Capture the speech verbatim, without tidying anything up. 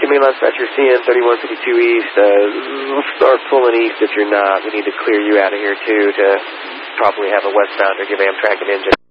give me less that you're seeing thirty-one fifty-two east. Uh, start pulling east if you're not. We need to clear you out of here, too, to probably have a westbounder give Amtrak an engine.